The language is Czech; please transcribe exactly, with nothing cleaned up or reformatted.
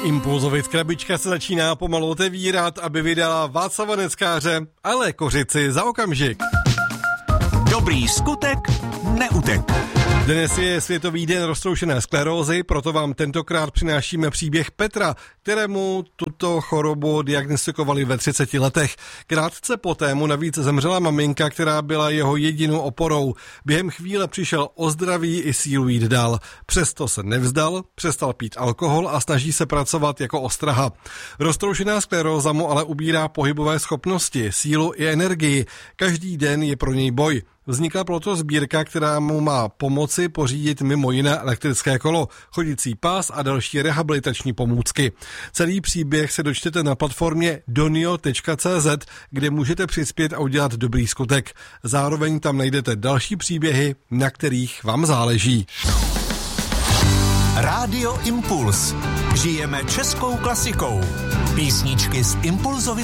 Impulzovit krabička se začíná pomalu otevírat, aby vydala Václava Neckáře, ale kořici za okamžik. Dobrý skutek neutek. Dnes je Světový den roztroušené sklerózy, proto vám tentokrát přinášíme příběh Petra, kterému tuto chorobu diagnostikovali ve třiceti letech. Krátce poté mu navíc zemřela maminka, která byla jeho jedinou oporou. Během chvíle přišel o zdraví i sílu jít dál. Přesto se nevzdal, přestal pít alkohol a snaží se pracovat jako ostraha. Roztroušená skleróza mu ale ubírá pohybové schopnosti, sílu i energii. Každý den je pro něj boj. Vznikla proto sbírka, která mu má pomoci pořídit mimo jiné elektrické kolo, chodící pás a další rehabilitační pomůcky. Celý příběh se dočtete na platformě donio tečka cé zet, kde můžete přispět a udělat dobrý skutek. Zároveň tam najdete další příběhy, na kterých vám záleží. Rádio Impuls. Žijeme českou klasikou. Písničky z Impulzovy